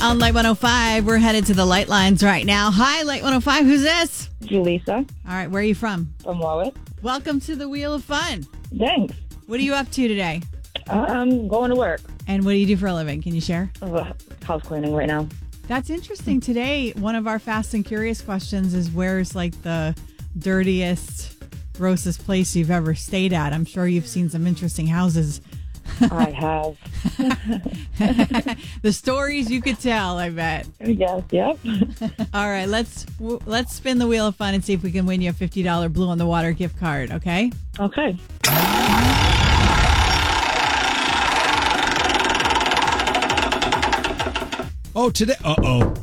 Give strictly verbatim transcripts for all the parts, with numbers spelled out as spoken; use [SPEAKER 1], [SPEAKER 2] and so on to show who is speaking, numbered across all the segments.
[SPEAKER 1] On Light one oh five, we're headed to the Light Lines right now. Hi, Light one oh five. Who's this?
[SPEAKER 2] Julissa.
[SPEAKER 1] All right, where are you from?
[SPEAKER 2] From Warwick.
[SPEAKER 1] Welcome to the Wheel of Fun.
[SPEAKER 2] Thanks.
[SPEAKER 1] What are you up to today?
[SPEAKER 2] Uh, I'm going to work.
[SPEAKER 1] And what do you do for a living? Can you share?
[SPEAKER 2] Uh, house cleaning right now.
[SPEAKER 1] That's interesting. Today, one of our Fast and Curious questions is where's like the dirtiest, grossest place you've ever stayed at? I'm sure you've seen some interesting houses.
[SPEAKER 2] I have.
[SPEAKER 1] The stories you could tell, I bet.
[SPEAKER 2] Yes, yep.
[SPEAKER 1] All right, let's let's spin the Wheel of Fun and see if we can win you a fifty dollars Blue on the Water gift card, okay?
[SPEAKER 2] Okay.
[SPEAKER 3] Oh, today. Uh-oh.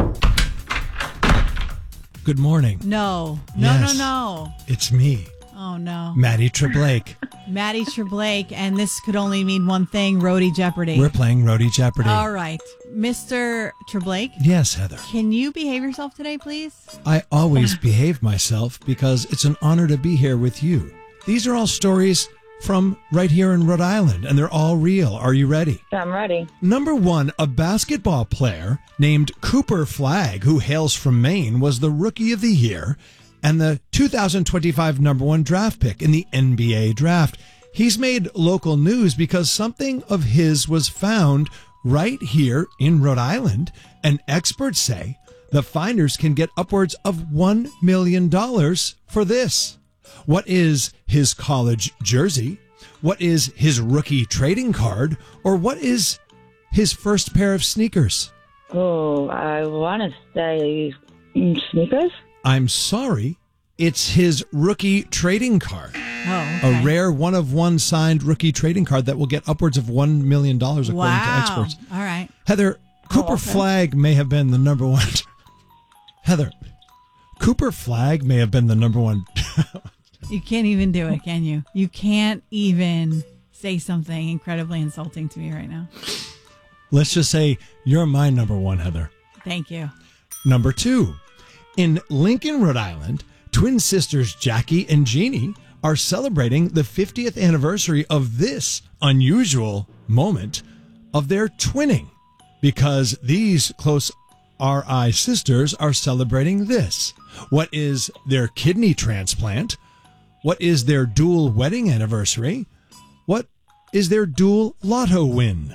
[SPEAKER 3] Good morning.
[SPEAKER 1] No. No,
[SPEAKER 3] Yes.
[SPEAKER 1] no, no.
[SPEAKER 3] It's me,
[SPEAKER 1] Oh, no.
[SPEAKER 3] Maddie Treblake.
[SPEAKER 1] Maddie Treblake, and this could only mean one thing, Roadie Jeopardy.
[SPEAKER 3] We're playing Roadie Jeopardy.
[SPEAKER 1] All right. Mister Treblake,
[SPEAKER 3] Yes, Heather.
[SPEAKER 1] can you behave yourself today, please?
[SPEAKER 3] I always behave myself because it's an honor to be here with you. These are all stories from right here in Rhode Island, and they're all real. Are you ready?
[SPEAKER 2] I'm ready.
[SPEAKER 3] Number one, a basketball player named Cooper Flagg, who hails from Maine, was the Rookie of the Year and the two thousand twenty-five number one draft pick in the N B A draft. He's made local news because something of his was found right here in Rhode Island, and experts say the finders can get upwards of one million dollars for this. What is his college jersey? What is his rookie trading card? Or what is his first pair of sneakers?
[SPEAKER 2] Oh, I want to say mm, sneakers?
[SPEAKER 3] I'm sorry, it's his rookie trading card.
[SPEAKER 1] Oh, okay.
[SPEAKER 3] A rare one-of-one signed rookie trading card that will get upwards of one million dollars according
[SPEAKER 1] Wow.
[SPEAKER 3] to experts.
[SPEAKER 1] All right.
[SPEAKER 3] Heather, Cooper
[SPEAKER 2] Oh, okay.
[SPEAKER 3] Flagg may have been the number one. Heather, Cooper Flagg may have been the number one.
[SPEAKER 1] You can't even do it, can you? You can't even say something incredibly insulting to me right now.
[SPEAKER 3] Let's just say you're my number one, Heather.
[SPEAKER 1] Thank you.
[SPEAKER 3] Number two, in Lincoln, Rhode Island, twin sisters Jackie and Jeannie are celebrating the fiftieth anniversary of this unusual moment of their twinning, because these close R I sisters are celebrating this. What is their kidney transplant? What is their dual wedding anniversary? What is their dual lotto win?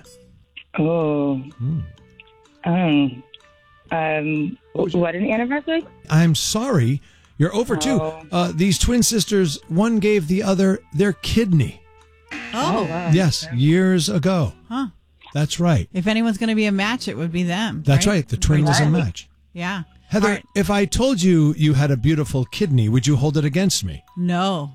[SPEAKER 2] Oh.
[SPEAKER 3] Hmm.
[SPEAKER 2] Um, um, wedding anniversary?
[SPEAKER 3] I'm sorry, you're over two.
[SPEAKER 2] Oh.
[SPEAKER 3] Uh, these twin sisters, one gave the other their kidney.
[SPEAKER 1] Oh,
[SPEAKER 2] wow.
[SPEAKER 3] Yes, years ago.
[SPEAKER 1] huh.
[SPEAKER 3] That's right.
[SPEAKER 1] If anyone's going to be a match, it would be them.
[SPEAKER 3] That's right. The twin was a
[SPEAKER 2] Right.
[SPEAKER 3] match.
[SPEAKER 1] Yeah.
[SPEAKER 3] Heather,
[SPEAKER 1] All right.
[SPEAKER 3] if I told you you had a beautiful kidney, would you hold it against me?
[SPEAKER 1] No.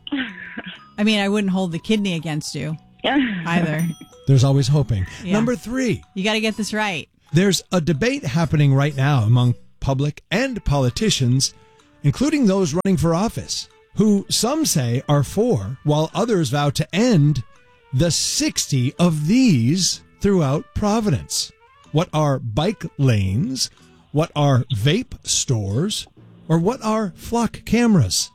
[SPEAKER 1] I mean, I wouldn't hold the kidney against you either.
[SPEAKER 3] There's always hoping.
[SPEAKER 1] Yeah.
[SPEAKER 3] Number three,
[SPEAKER 1] You got to get this right.
[SPEAKER 3] there's a debate happening right now among public and politicians, including those running for office, who some say are for, while others vow to end the sixty of these throughout Providence. What are bike lanes? What are vape stores? Or what are flock cameras?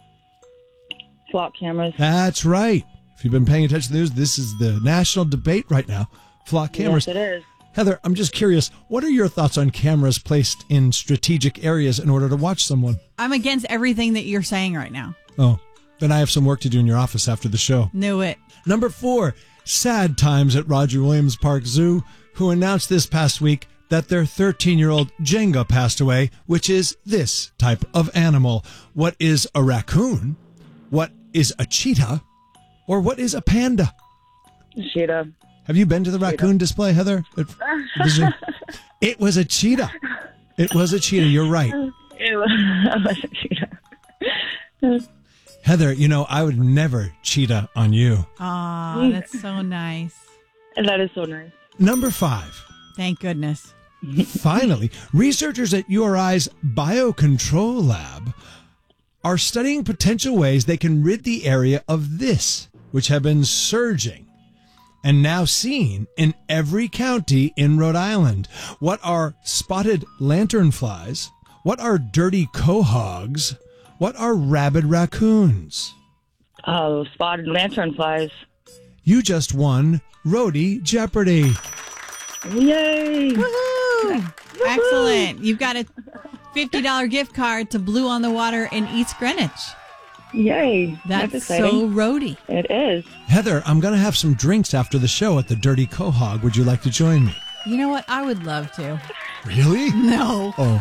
[SPEAKER 2] Flock cameras.
[SPEAKER 3] That's right. If you've been paying attention to the news, this is the national debate right now. Flock cameras.
[SPEAKER 2] Yes, it is.
[SPEAKER 3] Heather, I'm just curious, what are your thoughts on cameras placed in strategic areas in order to watch someone?
[SPEAKER 1] I'm against everything that you're saying right now.
[SPEAKER 3] Oh, then I have some work to do in your office after the show.
[SPEAKER 1] Knew it.
[SPEAKER 3] Number four, sad times at Roger Williams Park Zoo, who announced this past week that their thirteen-year-old Jenga passed away, which is this type of animal. What is a raccoon? What is a cheetah? Or what is a panda?
[SPEAKER 2] Cheetah.
[SPEAKER 3] Have you been to the raccoon display, Heather? At the zoo? It was a cheetah. It was a cheetah. You're right.
[SPEAKER 2] It was a cheetah.
[SPEAKER 3] Heather, you know, I would never cheetah on you.
[SPEAKER 1] Aw, that's so nice.
[SPEAKER 2] That is so nice.
[SPEAKER 3] Number five.
[SPEAKER 1] Thank goodness.
[SPEAKER 3] Finally, researchers at U R I's Biocontrol Lab are studying potential ways they can rid the area of this, which have been surging and now seen in every county in Rhode Island. What are spotted lanternflies? What are dirty quahogs? What are rabid raccoons?
[SPEAKER 2] Oh, spotted lanternflies.
[SPEAKER 3] You just won Roadie Jeopardy.
[SPEAKER 2] Yay!
[SPEAKER 1] Woohoo! Excellent. You've got a fifty dollars gift card to Blue on the Water in East Greenwich.
[SPEAKER 2] Yay.
[SPEAKER 1] That's,
[SPEAKER 2] That's
[SPEAKER 1] so
[SPEAKER 2] exciting.
[SPEAKER 1] roadie.
[SPEAKER 2] It is.
[SPEAKER 3] Heather, I'm going to have some drinks after the show at the Dirty Quahog. Would you like to join me?
[SPEAKER 1] You know what? I would love to.
[SPEAKER 3] Really?
[SPEAKER 1] No.
[SPEAKER 3] Oh.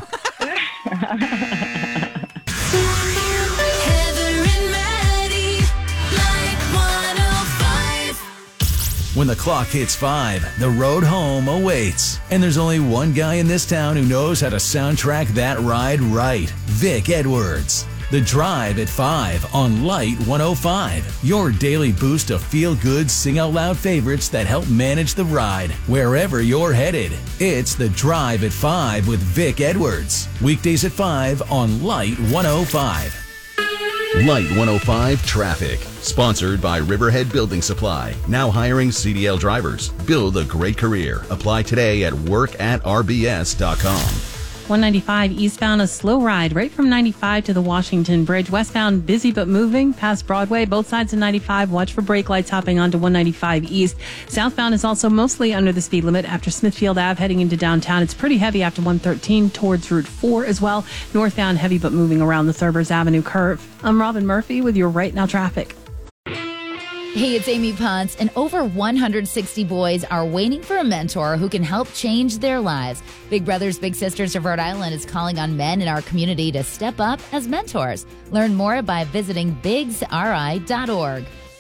[SPEAKER 4] Heather and Maddie, like one oh five.
[SPEAKER 5] When the clock hits five, the road home awaits. And there's only one guy in this town who knows how to soundtrack that ride right. Vic Edwards. The Drive at five on Light one oh five. Your daily boost of feel-good, sing-out-loud favorites that help manage the ride wherever you're headed. It's The Drive at five with Vic Edwards. Weekdays at five on Light one oh five.
[SPEAKER 6] Light one oh five Traffic. Sponsored by Riverhead Building Supply. Now hiring C D L drivers. Build a great career. Apply today at work at r b s dot com.
[SPEAKER 7] one ninety-five eastbound, a slow ride right from ninety-five to the Washington Bridge. Westbound, busy but moving past Broadway. Both sides of ninety-five. Watch for brake lights hopping onto one ninety-five east. Southbound is also mostly under the speed limit after Smithfield Avenue heading into downtown. It's pretty heavy after one thirteen towards Route four as well. Northbound, heavy but moving around the Thurbers Avenue curve. I'm Robin Murphy with your Right Now traffic.
[SPEAKER 8] Hey, it's Amy Potts, and over one hundred sixty boys are waiting for a mentor who can help change their lives. Big Brothers Big Sisters of Rhode Island is calling on men in our community to step up as mentors. Learn more by visiting bigs r i dot org.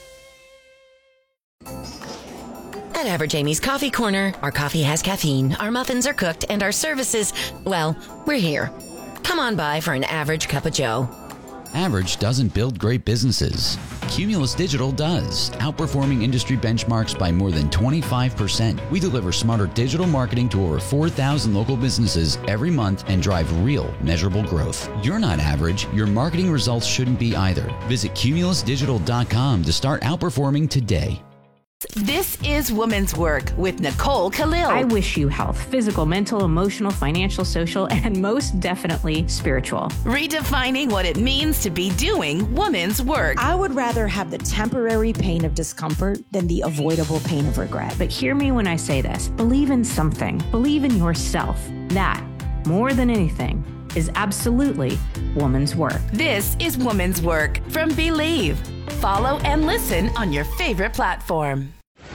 [SPEAKER 9] At Average Amy's Coffee Corner, our coffee has caffeine, our muffins are cooked, and our services, well, we're here. Come on by for an average cup of joe.
[SPEAKER 10] Average doesn't build great businesses. Cumulus Digital does, outperforming industry benchmarks by more than twenty-five percent. We deliver smarter digital marketing to over four thousand local businesses every month and drive real, measurable growth. You're not average. Your marketing results shouldn't be either. Visit cumulus digital dot com to start outperforming today.
[SPEAKER 11] This is Woman's Work with Nicole Khalil.
[SPEAKER 12] I wish you health, physical, mental, emotional, financial, social, and most definitely spiritual.
[SPEAKER 11] Redefining what it means to be doing woman's work.
[SPEAKER 13] I would rather have the temporary pain of discomfort than the avoidable pain of regret.
[SPEAKER 12] But hear me when I say this. Believe in something. Believe in yourself. That, more than anything, is absolutely woman's work.
[SPEAKER 11] This is Woman's Work from Believe. Follow and listen on your favorite platform.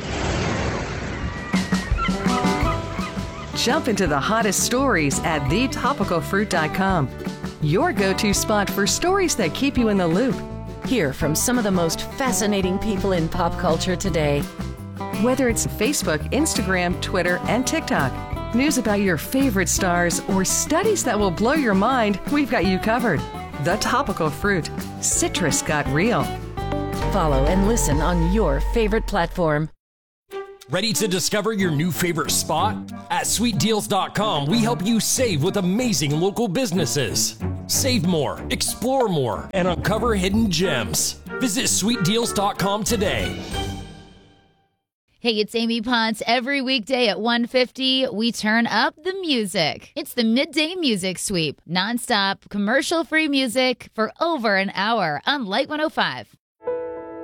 [SPEAKER 14] Jump into the hottest stories at the topical fruit dot com. Your go-to spot for stories that keep you in the loop.
[SPEAKER 9] Hear from some of the most fascinating people in pop culture today.
[SPEAKER 14] Whether it's Facebook, Instagram, Twitter, and TikTok, news about your favorite stars, or studies that will blow your mind, we've got you covered. The Topical Fruit. Citrus got real.
[SPEAKER 9] Follow and listen on your favorite platform.
[SPEAKER 15] Ready to discover your new favorite spot? At sweet deals dot com, we help you save with amazing local businesses. Save more, explore more, and uncover hidden gems. Visit sweet deals dot com today.
[SPEAKER 8] Hey, it's Amy Potts. Every weekday at one fifty, we turn up the music. It's the Midday Music Sweep. Nonstop, commercial-free music for over an hour on Light one oh five.